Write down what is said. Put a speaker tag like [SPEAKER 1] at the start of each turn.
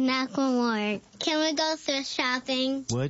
[SPEAKER 1] not gonna work. Can we go thrift shopping?
[SPEAKER 2] What?